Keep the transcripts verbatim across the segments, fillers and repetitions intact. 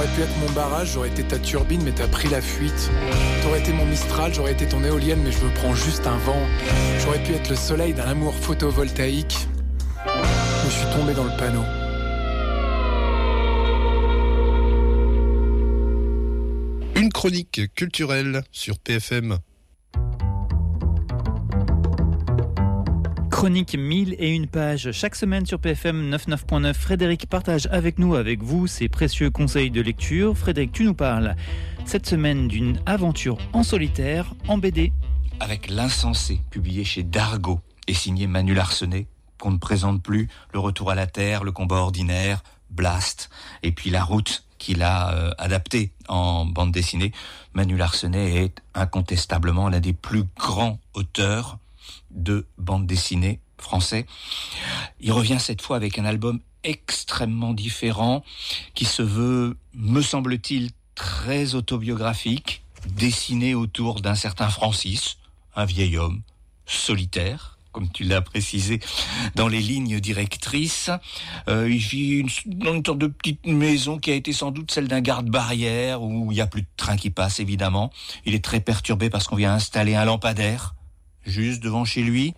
T'aurais pu être mon barrage, j'aurais été ta turbine, mais t'as pris la fuite. T'aurais été mon Mistral, j'aurais été ton éolienne, mais je me prends juste un vent. J'aurais pu être le soleil d'un amour photovoltaïque, mais je suis tombé dans le panneau. Une chronique culturelle sur P F M. Chronique mille et une pages. Chaque semaine sur P F M quatre-vingt-neuf point neuf, Frédéric partage avec nous, avec vous, ses précieux conseils de lecture. Frédéric, tu nous parles cette semaine d'une aventure en solitaire, en B D. Avec L'Insensé, publié chez Dargaud et signé Manu Larsenet, qu'on ne présente plus, Le Retour à la Terre, Le Combat ordinaire, Blast, et puis La Route, qu'il a euh, adapté en bande dessinée. Manu Larsenet est incontestablement l'un des plus grands auteurs de bande dessinée français. Il revient cette fois avec un album extrêmement différent qui se veut, me semble-t-il, très autobiographique, dessiné autour d'un certain Francis, un vieil homme solitaire, comme tu l'as précisé dans les lignes directrices. Euh, il vit une, dans une sorte de petite maison qui a été sans doute celle d'un garde-barrière où il n'y a plus de train qui passe, évidemment. Il est très perturbé parce qu'on vient installer un lampadaire juste devant chez lui.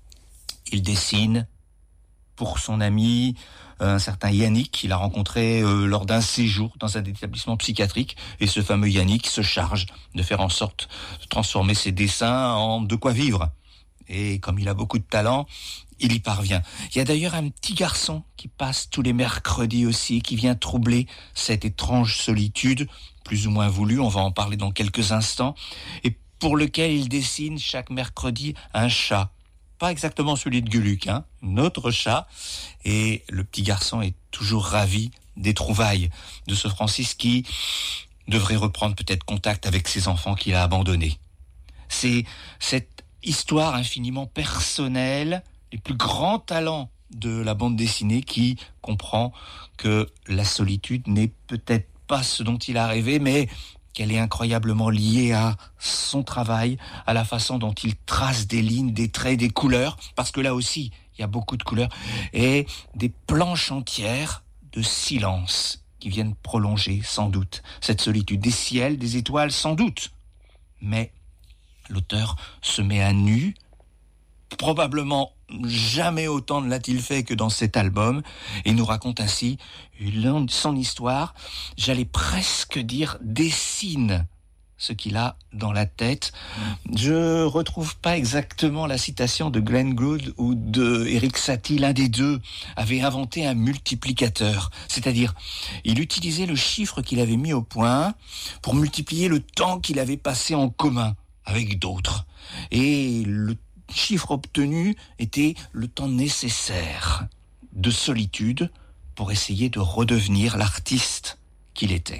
Il dessine pour son ami, un certain Yannick, qu'il a rencontré euh, lors d'un séjour dans un établissement psychiatrique. Et ce fameux Yannick se charge de faire en sorte de transformer ses dessins en de quoi vivre. Et comme il a beaucoup de talent, il y parvient. Il y a d'ailleurs un petit garçon qui passe tous les mercredis aussi, qui vient troubler cette étrange solitude, plus ou moins voulue, on va en parler dans quelques instants, et pour lequel il dessine chaque mercredi un chat. Pas exactement celui de Guluc, hein, notre chat. Et le petit garçon est toujours ravi des trouvailles de ce Francis qui devrait reprendre peut-être contact avec ses enfants qu'il a abandonnés. C'est cette histoire infiniment personnelle, les plus grands talents de la bande dessinée qui comprend que la solitude n'est peut-être pas ce dont il a rêvé, mais qu'elle est incroyablement liée à son travail, à la façon dont il trace des lignes, des traits, des couleurs, parce que là aussi, il y a beaucoup de couleurs, et des planches entières de silence qui viennent prolonger, sans doute, cette solitude. Des ciels, des étoiles, sans doute. Mais l'auteur se met à nu, probablement jamais autant ne l'a-t-il fait que dans cet album, et nous raconte ainsi son histoire. J'allais presque dire dessine ce qu'il a dans la tête. Je retrouve pas exactement la citation de Glenn Gould ou de Eric Satie. L'un des deux avait inventé un multiplicateur, c'est-à-dire il utilisait le chiffre qu'il avait mis au point pour multiplier le temps qu'il avait passé en commun avec d'autres, et le chiffre obtenu était le temps nécessaire de solitude pour essayer de redevenir l'artiste qu'il était.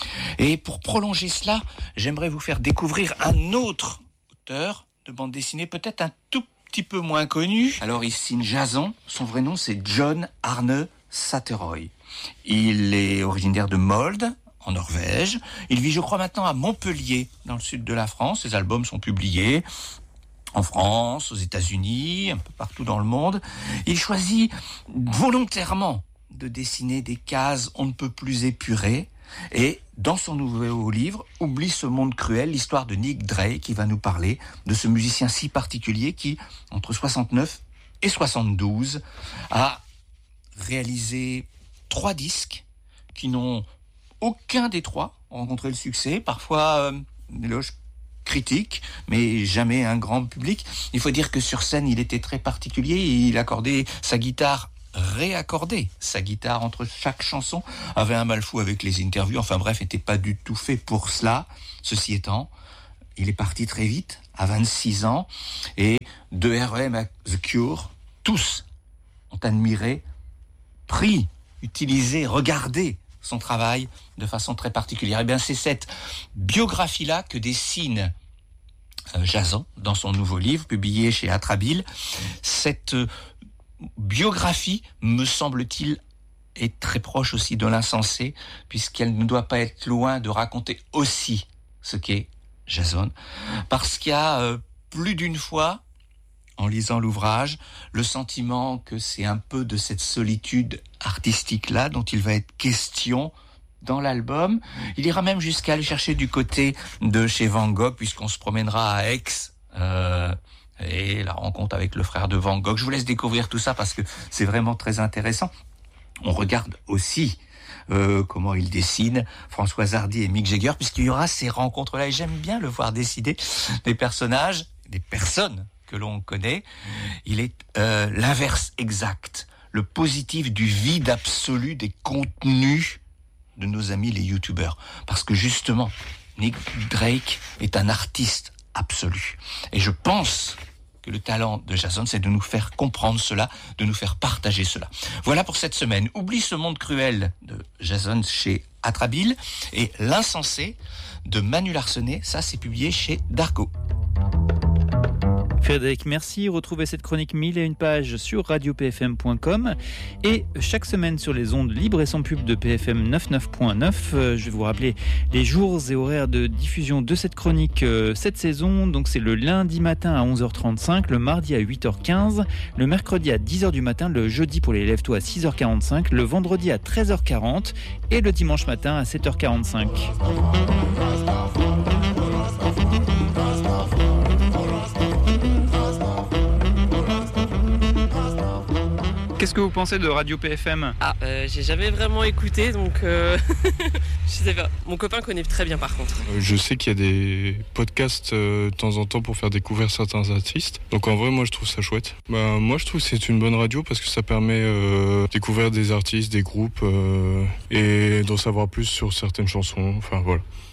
Et pour prolonger cela, j'aimerais vous faire découvrir un autre auteur de bande dessinée, peut-être un tout petit peu moins connu. Alors il signe Jason, son vrai nom c'est John Arne Satteroy. Il est originaire de Molde, en Norvège. Il vit, je crois, maintenant à Montpellier, dans le sud de la France. Ses albums sont publiés en France, aux États-Unis, un peu partout dans le monde. Il choisit volontairement de dessiner des cases on ne peut plus épurées. Et dans son nouveau livre, Oublie ce monde cruel, l'histoire de Nick Drake, qui va nous parler de ce musicien si particulier qui, entre soixante-neuf et soixante-douze, a réalisé trois disques qui n'ont aucun des trois rencontré le succès, parfois euh, une éloge critique, mais jamais un grand public. Il faut dire que sur scène, il était très particulier. Il accordait sa guitare, réaccordait sa guitare entre chaque chanson, avait un mal fou avec les interviews. Enfin bref, n'était pas du tout fait pour cela. Ceci étant, il est parti très vite, à vingt-six ans, et de R E M à The Cure, tous ont admiré, pris, utilisé, regardé son travail de façon très particulière. Et bien, c'est cette biographie-là que dessine euh, Jason dans son nouveau livre, publié chez Atrabile. Cette euh, biographie, me semble-t-il, est très proche aussi de l'Insensé, puisqu'elle ne doit pas être loin de raconter aussi ce qu'est Jason, parce qu'il y a euh, plus d'une fois, en lisant l'ouvrage, le sentiment que c'est un peu de cette solitude artistique-là dont il va être question dans l'album. Il ira même jusqu'à aller chercher du côté de chez Van Gogh, puisqu'on se promènera à Aix, euh, et la rencontre avec le frère de Van Gogh. Je vous laisse découvrir tout ça parce que c'est vraiment très intéressant. On regarde aussi euh, comment il dessine Françoise Hardy et Mick Jagger, puisqu'il y aura ces rencontres-là. Et j'aime bien le voir décider des personnages, des personnes que l'on connaît. Il est euh, l'inverse exact, le positif du vide absolu des contenus de nos amis les youtubeurs. Parce que justement, Nick Drake est un artiste absolu. Et je pense que le talent de Jason, c'est de nous faire comprendre cela, de nous faire partager cela. Voilà pour cette semaine. Oublie ce monde cruel de Jason chez Atrabile et L'insensé de Manu Larsenet, ça c'est publié chez Dargo. Frédéric, merci. Retrouvez cette chronique mille et une pages sur radio p f m point com et chaque semaine sur les ondes libres et sans pub de P F M quatre-vingt-neuf point neuf. Je vais vous rappeler les jours et horaires de diffusion de cette chronique cette saison. Donc c'est le lundi matin à onze heures trente-cinq, le mardi à huit heures quinze, le mercredi à dix heures du matin, le jeudi pour les lève-tôt à six heures quarante-cinq, le vendredi à treize heures quarante et le dimanche matin à sept heures quarante-cinq. Qu'est-ce que vous pensez de Radio P F M ? Ah, euh, j'ai jamais vraiment écouté, donc euh... je sais pas. Mon copain connaît très bien par contre. Euh, je sais qu'il y a des podcasts euh, de temps en temps pour faire découvrir certains artistes. Donc en vrai, moi je trouve ça chouette. Bah, moi je trouve que c'est une bonne radio parce que ça permet euh, de découvrir des artistes, des groupes euh, et d'en savoir plus sur certaines chansons. Enfin voilà.